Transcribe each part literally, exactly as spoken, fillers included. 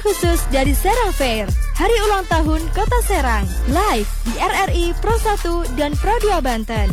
khusus dari Serang Fair, Hari Ulang Tahun Kota Serang, live di R R I Pro satu dan Pro dua Banten.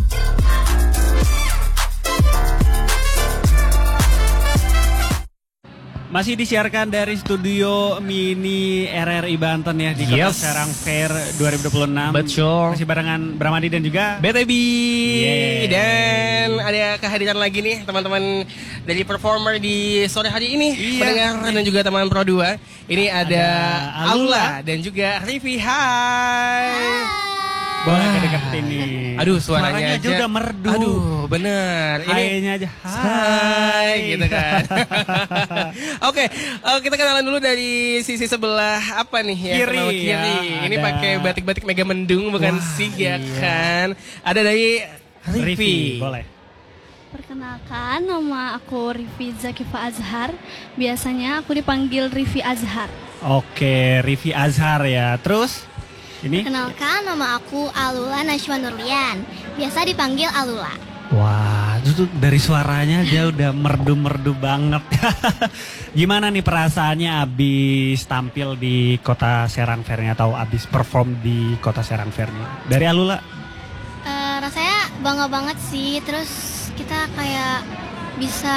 Masih disiarkan dari studio mini R R I Banten ya di Kota Yes. Serang Fair dua ribu dua puluh enam. Betul. Masih barengan Bramadi dan juga B T B. Yeah. Dan ada kehadiran lagi nih teman-teman dari performer di sore hari ini. Iya. Pendengar dan juga teman Pro dua. Ini ada, Ada Alula. Alula dan juga Rivi. Hai. boleh Wah. kedekat ini. Aduh suaranya, aja udah merdu. Aduh bener. Ini Hai-nya aja. Hai gitu kan. Oke, eh, kita kenalan dulu dari sisi sebelah apa nih ya? Kiri, Kenal kiri. ya, Ini ada. pakai batik-batik Mega Mendung bukan Wah, sih ya iya. kan? Ada dari Rivi, Rivi. boleh. Perkenalkan, nama aku Rivi Zakifa Azhar. Biasanya aku dipanggil Rivi Azhar. Oke, Rivi Azhar ya. Terus ini Kenalkan, nama aku Alula Najwa Nurlian. Biasa dipanggil Alula. wah, itu tuh dari suaranya aja udah merdu-merdu banget. Gimana nih perasaannya abis tampil di Kota Serang Fair-nya atau abis perform di Kota Serang Fair-nya? Dari Alula? Eh, rasanya bangga banget sih. Terus kita kayak bisa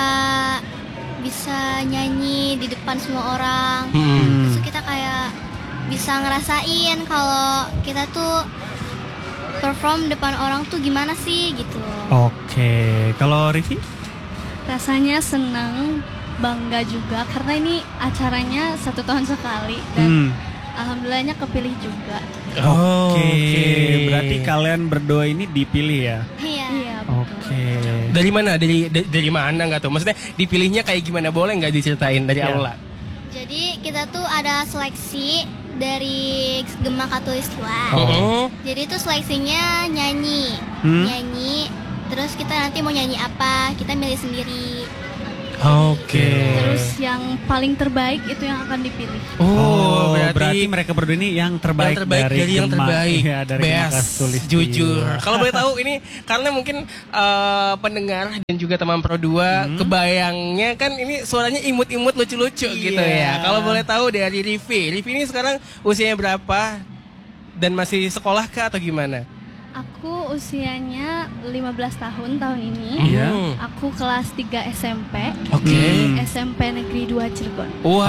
bisa nyanyi di depan semua orang. Hmm. Terus kita kayak bisa ngerasain kalau kita tuh perform depan orang tuh gimana sih gitu. Oke, kalau Rivi? Rasanya senang, bangga juga karena ini acaranya satu tahun sekali dan Hmm. alhamdulillahnya kepilih juga. Oke, Oke. berarti kalian berdua ini dipilih ya? Iya. Iya, betul. Oke. Dari mana? Dari da- dari mana nggak tuh? Maksudnya dipilihnya kayak gimana? Boleh nggak diceritain dari Ya. Alula? Jadi kita tuh ada seleksi dari Gema Katulistiwa. Oh. Jadi itu seleksinya nyanyi, Hmm? nyanyi. Terus kita nanti mau nyanyi apa, kita milih sendiri. Oke. Terus yang paling terbaik itu yang akan dipilih. Oh, berarti, berarti mereka berdua ini yang terbaik, yang terbaik dari, yang Gema- terbaik. ya, dari Gema Best, Katulistiwa. jujur. Kalau boleh tahu ini karena mungkin eh, pendengar dan juga teman Pro dua Hmm. kebayangnya kan ini suaranya imut-imut lucu-lucu gitu Iya. ya. Kalau boleh tahu dari Rivi, Rivi ini sekarang usianya berapa dan masih sekolah kah atau gimana? Aku usianya lima belas tahun tahun ini. Iya. Hmm. Aku kelas tiga S M P Oke. di Hmm. S M P Negeri dua Cirebon. Wow.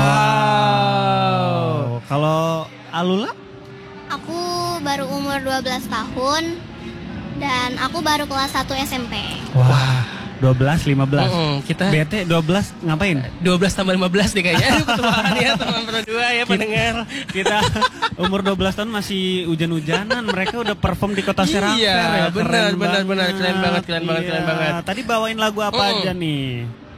Oh, kalau Alula? Aku baru umur dua belas tahun dan aku baru kelas satu S M P. Wah, dua belas, lima belas. Mm-mm, kita B T dua belas ngapain? dua belas tambah lima belas deh kayaknya. Aduh, ketuaan ya teman Pro dua ya pendengar. Kita umur dua belas tahun masih hujan-hujanan, mereka udah perform di Kota Serang Iya, Fair ya. benar, Keren benar, benar. banget. Keren banget, keren banget, Iya. keren banget. Tadi bawain lagu apa Mm. aja nih?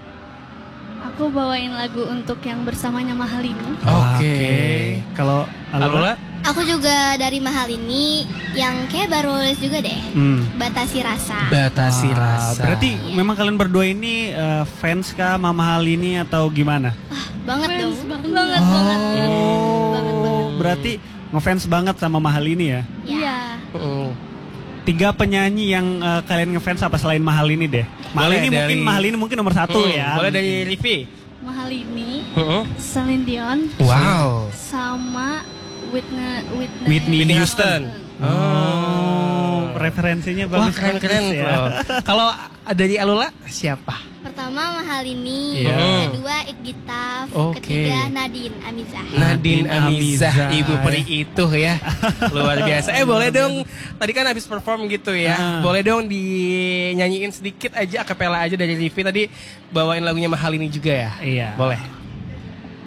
Aku bawain lagu untuk yang bersamanya Mahal ini. Oke. Kalau Alula? Alula? Aku juga dari Mahal ini yang kayak baru lulus juga deh. Hmm. Batasi Rasa. Batasi Ah, rasa. Berarti memang kalian berdua ini eh, fans kah Mama Halini atau gimana? Banget dong. Fans banget. Banget banget. Oh, Banget, banget. berarti ngefans banget sama Mahalini ya? Iya. Mm. Tiga penyanyi yang eh, kalian ngefans apa selain Mahalini deh? Boleh Mahalini mungkin dari- Mahalini mungkin nomor satu Mm, ya. Boleh dari Rivi. Mahal ini, Mm-mm. Celine Dion, Wow. sama Whitney Whitney, Whitney Whitney Houston. Houston. Oh, referensinya Wah bagus keren-keren bagus ya. loh. Kalau dari Alula siapa? Pertama Mahal ini, Iya. kedua Igitaf, Oke. ketiga Nadine Amizah. Nadine Nadine Amizah, Amizah. ibu peri itu ya. Luar biasa. Eh boleh dong, tadi kan habis perform gitu ya. Ah. Boleh dong dinyanyiin sedikit aja akapela aja dari Rivi tadi bawain lagunya Mahal ini juga ya. Iya. Boleh.